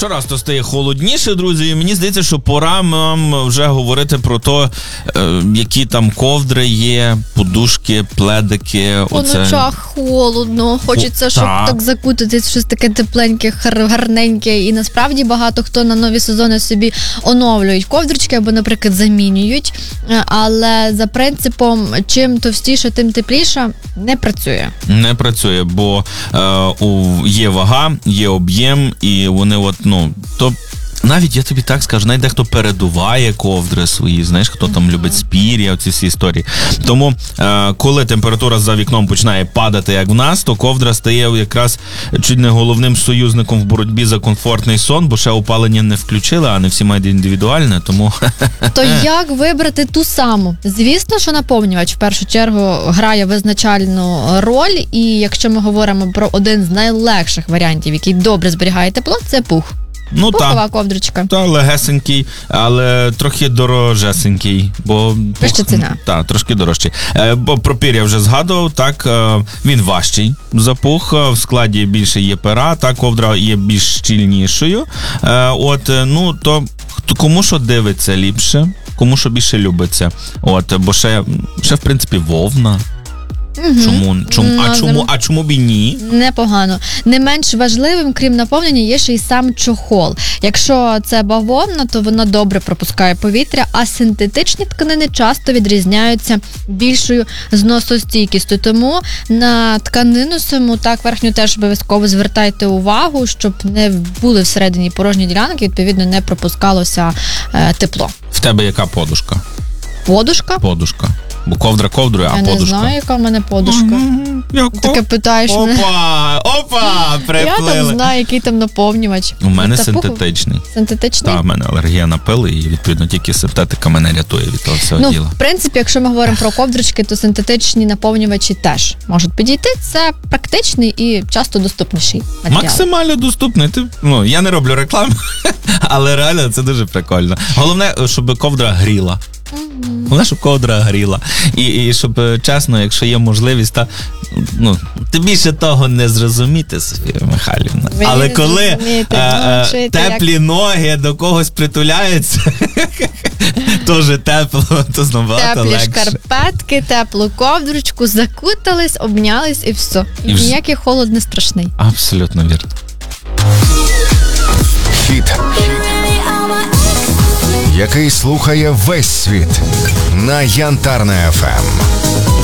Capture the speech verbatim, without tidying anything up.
Щораз то стає холодніше, друзі, і мені здається, що пора нам вже говорити про те, які там ковдри є, подушки, пледики. По оце... ночах холодно, хочеться, щоб так. так закутатись, щось таке тепленьке, гарненьке. І насправді багато хто на нові сезони собі оновлюють ковдрички або, наприклад, замінюють. Але за принципом, чим товстіше, тим тепліше, не працює. Не працює, бо е, у, є вага, є об'єм, і вони от, ну, то навіть, я тобі так скажу, навіть дехто передуває ковдри свої, знаєш, хто там mm-hmm. любить спір'я, оці всі історії. Тому, е, коли температура за вікном починає падати, як в нас, то ковдра стає якраз чуть не головним союзником в боротьбі за комфортний сон, бо ще опалення не включили, а не всі мають індивідуальне, тому... То як вибрати ту саму? Звісно, що наповнювач в першу чергу грає визначальну роль, і якщо ми говоримо про один з найлегших варіантів, який добре зберігає тепло, це пух. Ну, Пухова та, ковдричка. Та, легесенький, але трохи дорожесенький, бо... Вища ціна. Так, трошки дорожчий. Е, бо про пір я вже згадував, так, е, він важчий за пух, в складі більше є пера, та ковдра є більш щільнішою. Е, от, ну, то кому що дивиться ліпше, кому що більше любиться. От, бо ще, ще в принципі, вовна. Угу. Чому, чому, а, чому, а чому б і ні? Непогано. Не менш важливим, крім наповнення, є ще й сам чохол. Якщо це бавовна, то вона добре пропускає повітря, а синтетичні тканини часто відрізняються більшою зносостійкістю. Тому на тканину саму, так, верхню теж обов'язково звертайте увагу, щоб не були всередині порожні ділянки, відповідно, не пропускалося е, тепло. В тебе яка подушка? Подушка? Подушка. Бо ковдра ковдрою, а Я подушка. Я не знаю, яка в мене подушка. Mm-hmm. Таке питаєш мене. Опа, опа, приплили. Я там знаю, який там наповнювач. У мене Та синтетичний. пуху? Синтетичний? Так, в мене алергія на пили, і, відповідно, тільки синтетика мене рятує від того всього ну, діла. В принципі, якщо ми говоримо про ковдрички, то синтетичні наповнювачі теж можуть підійти. Це практичний і часто доступніший матеріал. Максимально доступний. Ти, ну, я не роблю рекламу, але реально це дуже прикольно. Головне, щоб ковдра гріла. Головне, щоб ковдра гріла. І, і щоб, чесно, якщо є можливість, та, ну, ти більше того не зрозуміти, Софія Михайлівна. Ви Але не коли а, а, теплі як... ноги до когось притуляються, теж тепло, то набагато теплі легше. Теплі шкарпетки, теплу ковдручку, закутались, обнялись і все. І, і ніякий холод не страшний. Абсолютно вірно. Хіт, який слухає весь світ на Янтарне еф ем.